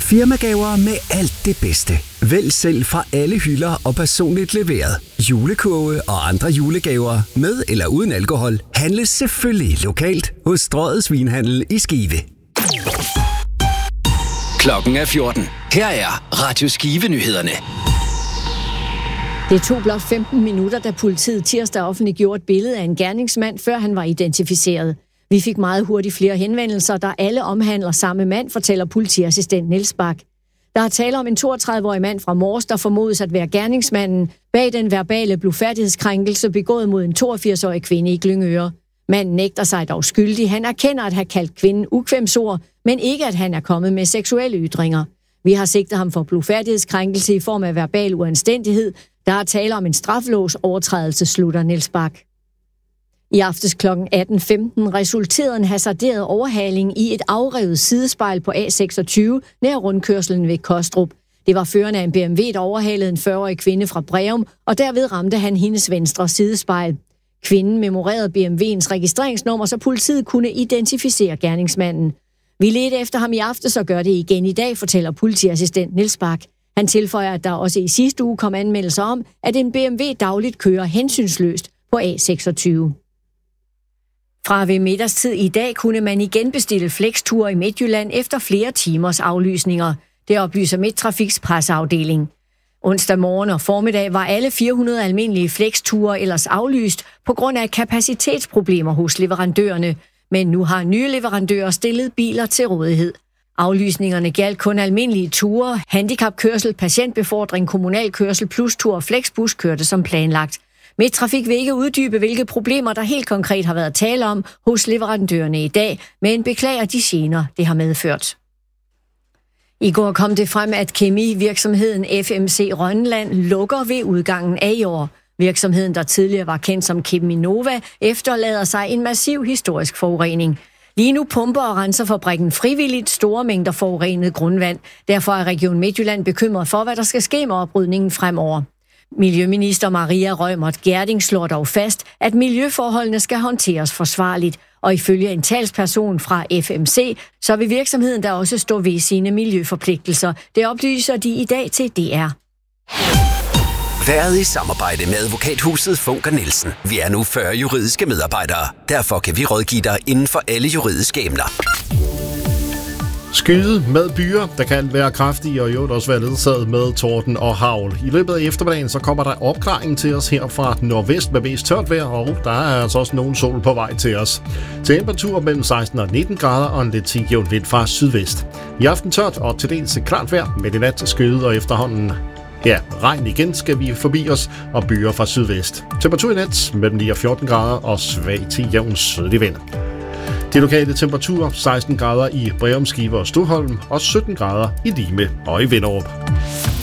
Firmagaver med alt det bedste. Vælg selv fra alle hylder og personligt leveret. Julekurve og andre julegaver med eller uden alkohol handles selvfølgelig lokalt hos Strøget Svinhandel i Skive. Klokken er 14. Her er Radio Skive-nyhederne. Det tog blot 15 minutter, da politiet tirsdag offentliggjorde et billede af en gerningsmand, før han var identificeret. Vi fik meget hurtigt flere henvendelser, der alle omhandler samme mand, fortæller politiassistent Niels Bak. Der er tale om en 32-årig mand fra Mors, der formodes at være gerningsmanden bag den verbale blufærdighedskrænkelse begået mod en 82-årig kvinde i Glyngøre. Manden nægter sig dog skyldig. Han erkender at have kaldt kvinden ukvemsord, men ikke at han er kommet med seksuelle ytringer. Vi har sigtet ham for blufærdighedskrænkelse i form af verbal uanstændighed. Der er tale om en straffelovsovertrædelse, slutter Niels Bak. I aftes kl. 18.15 resulterede en hasarderet overhaling i et afrevet sidespejl på A26 nær rundkørslen ved Kostrup. Det var føreren af en BMW, der overhalede en 40-årig kvinde fra Breum, og derved ramte han hendes venstre sidespejl. Kvinden memorerede BMW'ens registreringsnummer, så politiet kunne identificere gerningsmanden. Vi ledte efter ham i aftes og gør det igen i dag, fortæller politiassistent Niels Bak. Han tilføjer, at der også i sidste uge kom anmeldelser om, at en BMW dagligt kører hensynsløst på A26. Fra ved middagstid i dag kunne man igen bestille flexture i Midtjylland efter flere timers aflysninger. Det oplyser Midttrafiks presseafdeling. Onsdag morgen og formiddag var alle 400 almindelige flexture ellers aflyst på grund af kapacitetsproblemer hos leverandørerne. Men nu har nye leverandører stillet biler til rådighed. Aflysningerne gjaldt kun almindelige ture, handicapkørsel, patientbefordring, kommunalkørsel plus tur og flexbus kørte som planlagt. Midttrafik vil ikke uddybe, hvilke problemer der helt konkret har været tale om hos leverandørerne i dag, men beklager de gener, det har medført. I går kom det frem, at kemivirksomheden FMC Rønland lukker ved udgangen af i år. Virksomheden, der tidligere var kendt som Cheminova, efterlader sig en massiv historisk forurening. Lige nu pumper og renser fabrikken frivilligt store mængder forurenet grundvand. Derfor er Region Midtjylland bekymret for, hvad der skal ske med oprydningen fremover. Miljøminister Maria Reumert Gjerding slår dog fast, at miljøforholdene skal håndteres forsvarligt, og ifølge en talsperson fra FMC, så vil virksomheden der også stå ved sine miljøforpligtelser. Det oplyser de i dag til DR. Været i samarbejde med advokathuset Funker Nielsen. Vi er nu 40 juridiske medarbejdere. Derfor kan vi rådgive dig inden for alle juridiske emner. Skyde med byer, der kan være kraftige og jo også være ledsaget med torden og hagl. I løbet af eftermiddagen så kommer der opklaring til os her fra nordvest med mest tørt vejr, og der er altså også nogen sol på vej til os. Temperatur mellem 16 og 19 grader og en lidt jævn vind fra sydvest. I aften tørt og til dels klart vejr med i nat skyde og efterhånden regn igen skal vi forbi os og byer fra sydvest. Temperatur i nat mellem 9 og 14 grader og svag til jævn sydlig vind. De lokale temperaturer 16 grader i Breum, Skive og Stoholm og 17 grader i Lime og i Vinderup.